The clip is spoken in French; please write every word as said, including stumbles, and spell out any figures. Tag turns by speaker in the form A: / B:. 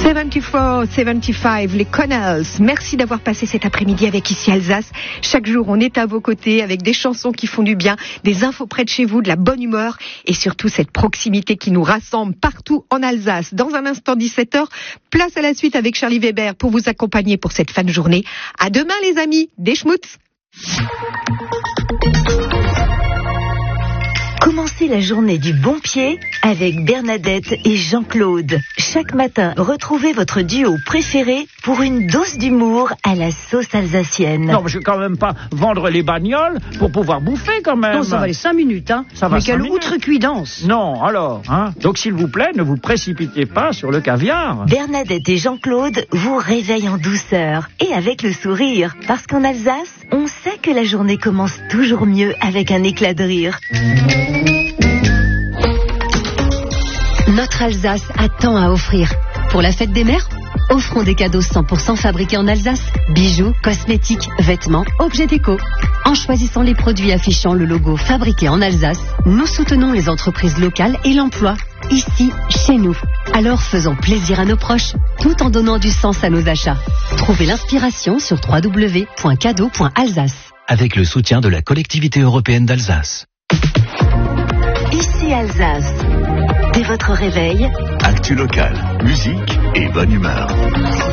A: soixante-quatre soixante-quinze, les Connells. Merci d'avoir passé cet après-midi avec Ici Alsace. Chaque jour, on est à vos côtés avec des chansons qui font du bien, des infos près de chez vous, de la bonne humeur et surtout cette proximité qui nous rassemble partout en Alsace. Dans un instant, dix-sept heures, place à la suite avec Charlie Weber pour vous accompagner pour cette fin de journée. À demain, les amis. Des schmutz.
B: Commencez la journée du bon pied avec Bernadette et Jean-Claude. Chaque matin, retrouvez votre duo préféré pour une dose d'humour à la sauce alsacienne.
C: Non, mais je vais quand même pas vendre les bagnoles pour pouvoir bouffer quand même.
D: Non, ça va les cinq minutes, hein.
C: Ça va
D: mais
C: cinq
D: quelle
C: minutes.
D: outrecuidance.
C: Non, alors, hein. Donc s'il vous plaît, ne vous précipitez pas sur le caviar.
B: Bernadette et Jean-Claude vous réveillent en douceur et avec le sourire. Parce qu'en Alsace, on sait que la journée commence toujours mieux avec un éclat de rire.
E: Notre Alsace a tant à offrir. Pour la fête des mères, offrons des cadeaux cent pour cent fabriqués en Alsace. Bijoux, cosmétiques, vêtements, objets déco. En choisissant les produits affichant le logo fabriqué en Alsace, nous soutenons les entreprises locales et l'emploi. Ici, chez nous. Alors faisons plaisir à nos proches, tout en donnant du sens à nos achats. Trouvez l'inspiration sur w w w point cadeau point alsace.
F: Avec le soutien de la collectivité européenne d'Alsace.
B: Ici Alsace. Dès votre réveil,
G: Actu local, musique et bonne humeur.